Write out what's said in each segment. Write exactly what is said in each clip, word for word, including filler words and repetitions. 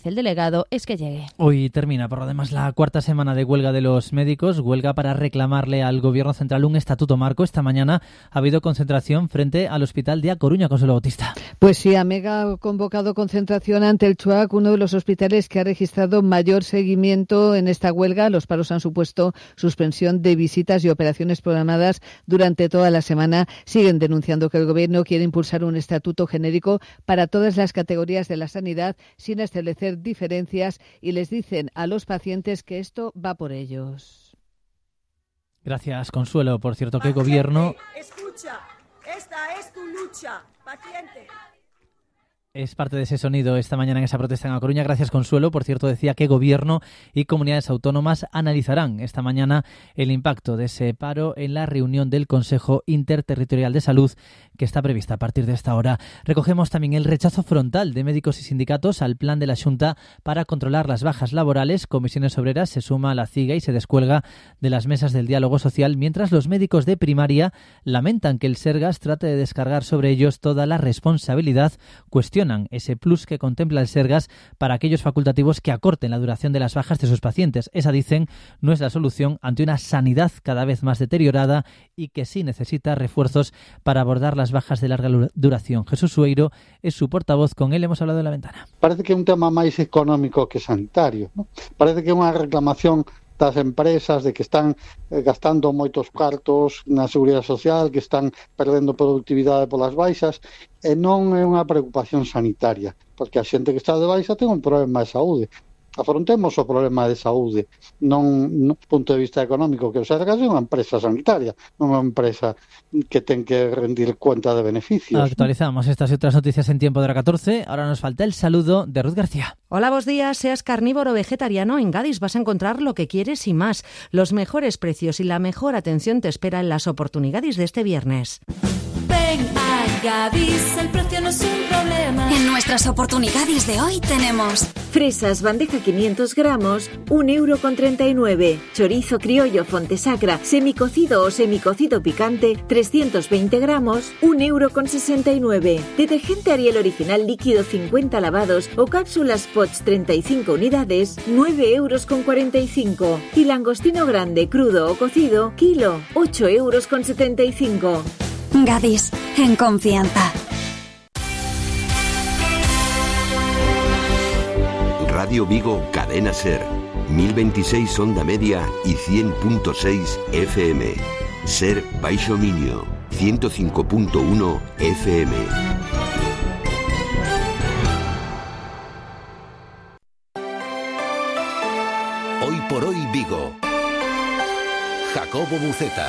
dice el delegado, es que llegue. Hoy termina, por lo demás, la cuarta semana de huelga de los médicos, huelga para reclamarle al Gobierno central un estatuto marco. Esta mañana ha habido concentración frente al Hospital de A Coruña, Consuelo Bautista. Pues sí, AMEGA ha convocado concentración ante el CHUAC, uno de los hospitales que ha registrado mayor seguimiento en esta huelga. Los paros han supuesto suspensión de visitas y operaciones programadas durante toda la semana. Siguen denunciando que el Gobierno quiere impulsar un estatuto genérico para todas las categorías de la sanidad sin establecer diferencias y les dicen a los pacientes que esto va por ellos. Gracias, Consuelo. Por cierto, que Gobierno... Escucha, esta es tu lucha, paciente. Es parte de ese sonido esta mañana en esa protesta en A Coruña. Gracias, Consuelo. Por cierto, decía que Gobierno y comunidades autónomas analizarán esta mañana el impacto de ese paro en la reunión del Consejo Interterritorial de Salud que está prevista a partir de esta hora. Recogemos también el rechazo frontal de médicos y sindicatos al plan de la Xunta para controlar las bajas laborales. Comisiones Obreras se suma a la CIGA y se descuelga de las mesas del diálogo social, mientras los médicos de primaria lamentan que el Sergas trate de descargar sobre ellos toda la responsabilidad. Cuestión ese plus que contempla el Sergas para aquellos facultativos que acorten la duración de las bajas de sus pacientes. Esa, dicen, no es la solución ante una sanidad cada vez más deteriorada y que sí necesita refuerzos para abordar las bajas de larga duración. Jesús Sueiro es su portavoz, con él hemos hablado de la ventana. Parece que é un tema máis económico que sanitario, ¿no? Parece que é unha reclamación das empresas de que están gastando moitos cartos na seguridade social, que están perdendo productividade polas baixas, e non é unha preocupación sanitaria, porque a xente que está de baixa ten un problema de saúde. Afrontemos o problema de saúde, non no punto de vista económico, que o Sergas é unha empresa sanitaria, non é unha empresa que ten que rendir cuenta de beneficios. Actualizamos estas y otras noticias en tiempo de hora catorce. Ahora nos falta el saludo de Ruth García. Hola, buenos días. Seas carnívoro o vegetariano, en Gadis vas a encontrar lo que quieres y más. Los mejores precios y la mejor atención te espera en las oportunidades de este viernes. Ven a Gadis, el precio no es un problema. En nuestras oportunidades de hoy tenemos fresas bandeja quinientos gramos, un euro con treinta y nueve. Chorizo criollo Fontesacra, semicocido o semicocido picante, trescientos veinte gramos, un euro con sesenta y nueve. Detergente Ariel original líquido cincuenta lavados o cápsulas Pots treinta y cinco unidades, nueve euros con cuarenta y cinco. Y langostino grande, crudo o cocido, kilo, ocho euros con setenta y cinco. Gadis, en confianza. Radio Vigo, Cadena Ser, mil veintiséis onda media y cien punto seis F M. Ser Baixo Miño, ciento cinco punto uno F M. Hoy por hoy Vigo. Jacobo Buceta.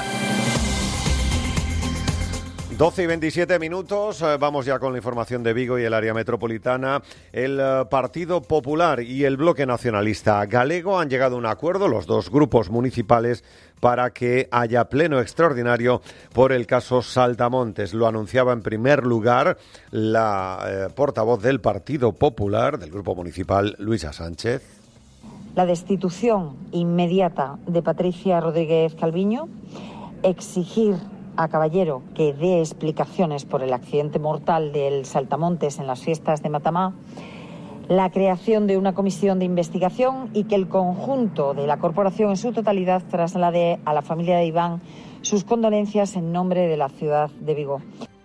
doce y veintisiete minutos, vamos ya con la información de Vigo y el área metropolitana. El Partido Popular y el Bloque Nacionalista Galego han llegado a un acuerdo, los dos grupos municipales, para que haya pleno extraordinario por el caso Saltamontes. Lo anunciaba en primer lugar la eh, portavoz del Partido Popular, del Grupo Municipal, Luisa Sánchez. La destitución inmediata de Patricia Rodríguez Calviño, exigir a Caballero que dé explicaciones por el accidente mortal del Saltamontes en las fiestas de Matamá, la creación de una comisión de investigación y que el conjunto de la corporación en su totalidad traslade a la familia de Iván sus condolencias en nombre de la ciudad de Vigo.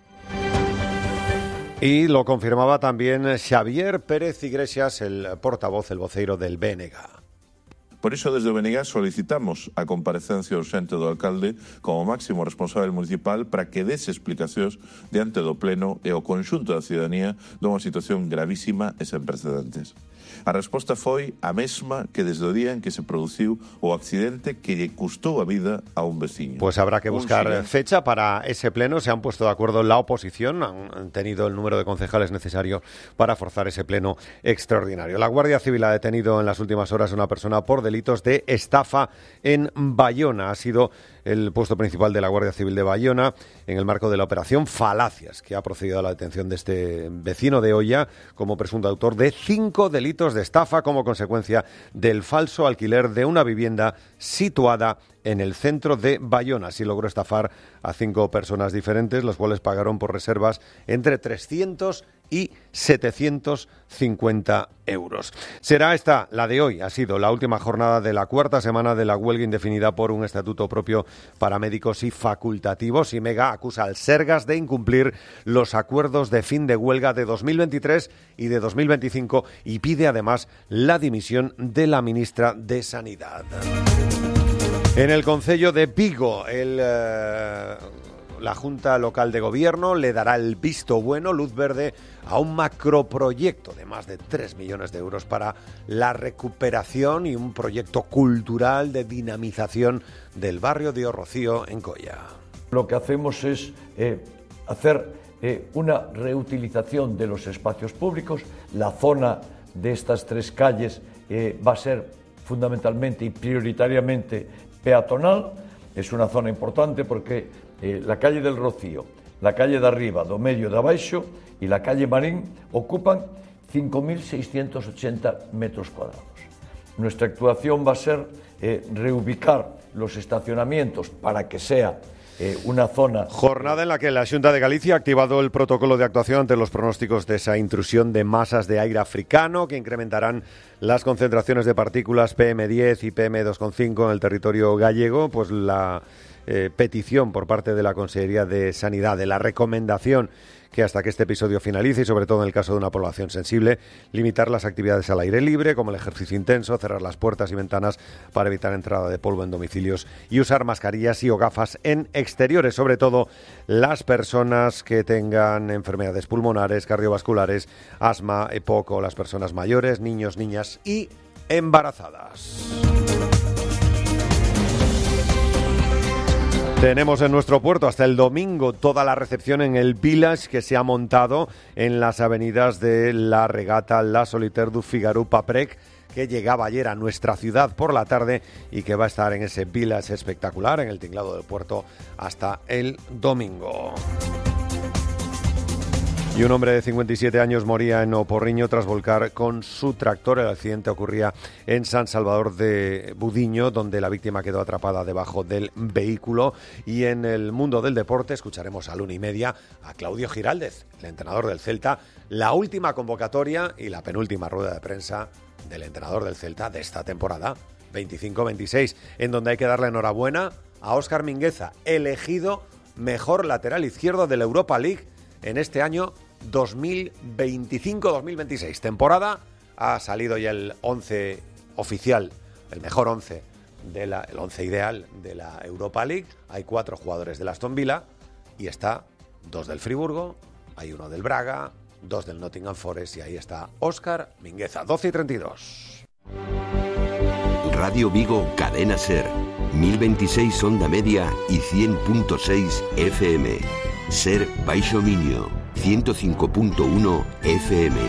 Y lo confirmaba también Xavier Pérez Iglesias, el portavoz, el voceiro del B N G. Por iso, desde o B N G solicitamos a comparecencia urxente do alcalde como máximo responsável municipal para que dese explicacións diante do Pleno e o conxunto da ciudadanía dunha situación gravísima e sen precedentes. A resposta foi a mesma que desde o día en que se produciu o accidente que lle custou a vida a un veciño. Pues habrá que buscar fecha para ese pleno. Se han puesto de acuerdo la oposición, han tenido el número de concejales necesario para forzar ese pleno extraordinario. La Guardia Civil ha detenido en las últimas horas a una persona por delitos de estafa en Bayona. Ha sido el puesto principal de la Guardia Civil de Bayona en el marco de la operación Falacias, que ha procedido a la detención de este vecino de Oia como presunto autor de cinco delitos de estafa como consecuencia del falso alquiler de una vivienda situada en el centro de Bayona. Así logró estafar a cinco personas diferentes, los cuales pagaron por reservas entre trescientos y setecientos cincuenta euros. Será esta, la de hoy, ha sido la última jornada de la cuarta semana de la huelga indefinida por un estatuto propio para médicos y facultativos. Imega acusa al Sergas de incumplir los acuerdos de fin de huelga de dos mil veintitrés y de dos mil veinticinco y pide además la dimisión de la ministra de Sanidad. En el concello de Vigo, el... Eh... la Junta Local de Gobierno le dará el visto bueno, luz verde, a un macroproyecto de más de tres millones de euros para la recuperación y un proyecto cultural de dinamización del barrio de Orrocío en Coia. Lo que hacemos es eh, hacer eh, una reutilización de los espacios públicos. La zona de estas tres calles eh, va a ser fundamentalmente y prioritariamente peatonal. Es una zona importante porque Eh, la calle del Rocío, la calle de arriba, do medio de abaixo y la calle Marín ocupan cinco mil seiscientos ochenta metros cuadrados. Nuestra actuación va a ser eh, reubicar los estacionamientos para que sea eh, una zona... Jornada en la que la Xunta de Galicia ha activado el protocolo de actuación ante los pronósticos de esa intrusión de masas de aire africano que incrementarán las concentraciones de partículas P M diez y P M dos coma cinco en el territorio gallego. Pues la... Eh, petición por parte de la Consellería de Sanidad, de la recomendación que hasta que este episodio finalice y sobre todo en el caso de una población sensible, limitar las actividades al aire libre como el ejercicio intenso, cerrar las puertas y ventanas para evitar entrada de polvo en domicilios y usar mascarillas y o gafas en exteriores, sobre todo las personas que tengan enfermedades pulmonares, cardiovasculares, asma, E P O C, las personas mayores, niños, niñas y embarazadas. Tenemos en nuestro puerto hasta el domingo toda la recepción en el Village que se ha montado en las avenidas de la regata La Solitaire du Figaro Paprec, que llegaba ayer a nuestra ciudad por la tarde y que va a estar en ese Village espectacular en el tinglado del puerto hasta el domingo. Y un hombre de cincuenta y siete años moría en Oporriño tras volcar con su tractor. El accidente ocurría en San Salvador de Budiño, donde la víctima quedó atrapada debajo del vehículo. Y en el mundo del deporte escucharemos a la una y media a Claudio Giraldez, el entrenador del Celta, la última convocatoria y la penúltima rueda de prensa del entrenador del Celta de esta temporada veinticinco veintiséis, en donde hay que darle enhorabuena a Óscar Mingueza, elegido mejor lateral izquierdo de la Europa League en este año dos mil veinticinco dos mil veintiséis. Temporada, ha salido ya el once oficial, el mejor once, de la, el once ideal de la Europa League. Hay cuatro jugadores del Aston Villa y está dos del Friburgo, hay uno del Braga, dos del Nottingham Forest y ahí está Óscar Mingueza, doce y treinta y dos. Radio Vigo, Cadena Ser, mil veintiséis onda media y cien punto seis F M. Ser Baixo Miño, ciento cinco punto uno F M.